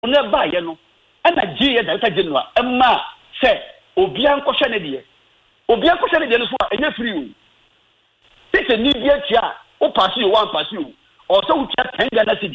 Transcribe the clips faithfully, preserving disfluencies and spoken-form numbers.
ne ba ye no na G ye director general emma say obi ankɔhwɛ ne de obi ankɔhwɛ ne de no so a enye free o this a need ye tia o pass you one pass you or so tia ten Ghana cedis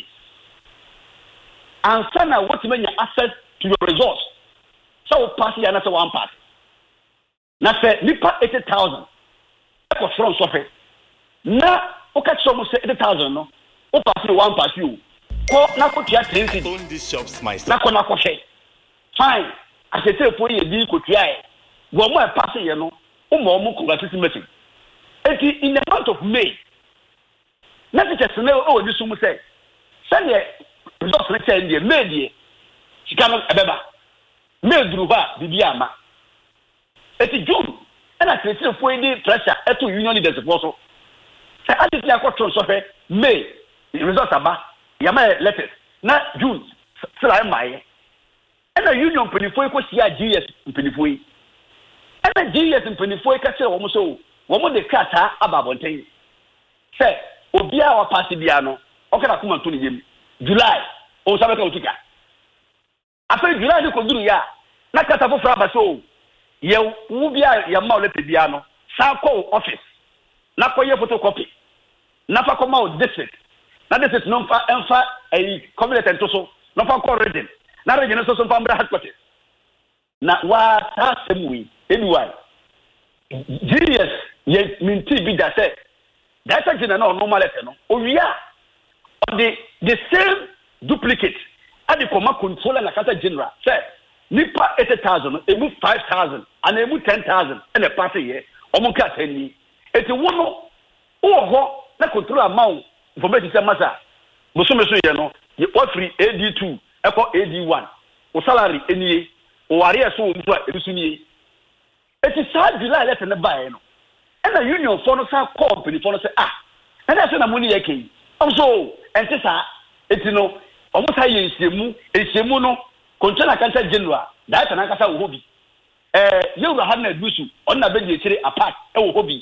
and sana what mean your access to your resource so pass you another one pass na say nipa eighty thousand e ko from so fe na o catch some say eighty thousand no o pass you one pass you ko na ko tia ten cedis own these shops myself na ko na ko hwe fine asete for ye di ko tia e wo mo e pass ye no o mo mo congratulatory meeting eti in the month of May na teachers na o di sum say send the results na say the May die sika no ebeba May duru ba bibi ama eti June na teachers for di pressure eto union leaders for so say adisi akotro so fe May the results aba yama letters na June sila mai na union penifo ko sia G S penifo yi na G S penifo ka say wo mo so womo de kata ababonten say obi a wa pass bia no o kana kuma to ne yem July o sabe ka otika afa July de ko duru ya na kata fo fra ba so ye wo bia ya ma o le bia no sa ko office na ko ye photocopy na fa ko ma o district na district no fa enfa ai community to so no fa ko region na region so so fa mbra headquarters na wa ta semui anyway G S ye minti bi da say that general no normal letter no owia the the same duplicate at the command controller na kata general say nipa eighty thousand emu five thousand and emu ten thousand and a party here omo ka ten ni eti wono wo ho na controller amount information say masa boso meso ye no ye free A D two e ko A D one o salary eniye o ware so o mfa ebisu niye eti sa July letter na buy no and the union for no sa company for no say ah and that's na money yake also enti sa eti no omo sa ye nsemu nsemu no controller kanta general that na kasa wo hobi eh yewura ha na dusu on na be je kire apart e wo hobi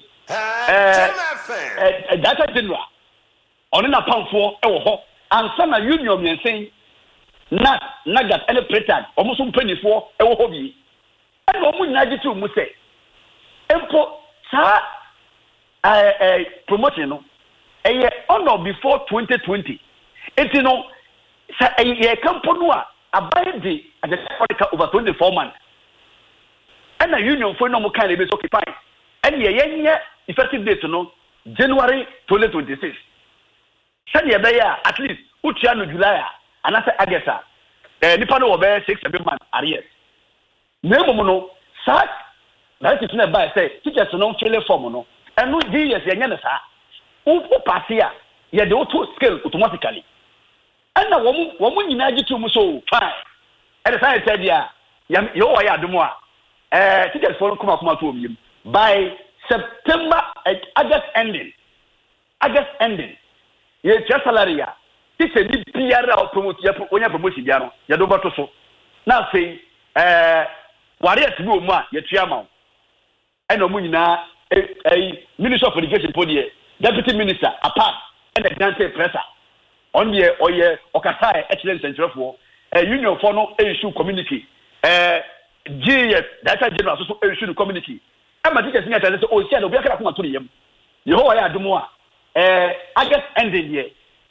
eh data general on na pamfo e wo ho ansa na union mensen na nagat ele pretend omo so mpanifo e wo hobi and omo nyina gitu mu say empo sa eh eh promotion no eh on or before twenty twenty enti no sa eh company a abai de adeka over twenty-four months and the union for no mo kind be so occupy and ye yenye effective date no January twenty twenty-six said ye be ya at least utia no July and asa agesa eh nipa no be six seven months arrears nemo no sa na it na buy say teachers no fill form no and no G S yenye na sa u pass ya ye de auto scale automatically and na wo wo nyina gitu mu so fine and the science said ya yo wa ya domo a eh teachers for kuma kuma to omi by September August ending August ending ye just salary ya teacher ni biara o promote ya onya promotion bia no ya do bato so na say eh ware atu omu a ye tua ma and omu nyina eh Minister of Education podie Deputy Minister apart and the Dante Presser on the oye okasai excellence centrefo eh union for no issue community eh G S data general so issue community e ma teachers ni atale so o sia no bia kra kuma to yem yehowa ya adomo a eh August ending here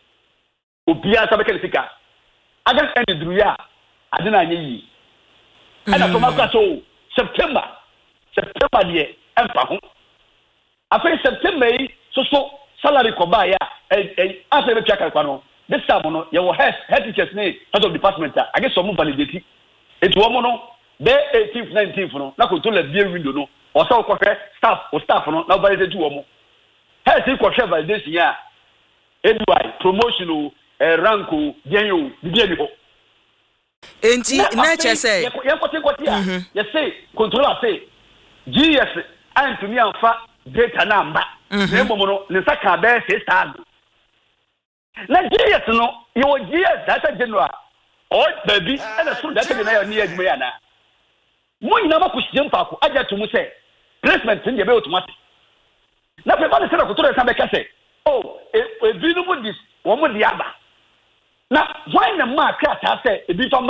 obia sabeka sika August ending duru ya adena anye yi e na from after so September September die empa ho after September so so salary ko ba ya eh after be check kwa no this time no your head head teachers ne head of department I guess some validate it wo mo no be eighteenth nineteenth no na control the beer window no o sa ko hwe staff o staff no na validate wo mo head ko hwe validation ya anyway promotion eh rank o genyo bibia ni ho enti na che say ye ko te ko ti a ye say controller say G S Anthony anfa data number na mo no ne saka be six thousand na G S no yo G S data general o baby and so data general ni adwuma ya na mo nyina ma ko hye mfa ko aja to mu say placement ni be automatic na pe ba de sera ko to sa be ka say oh e bi no mo dis wo mo di aba na why na ma ka ta say e bi fa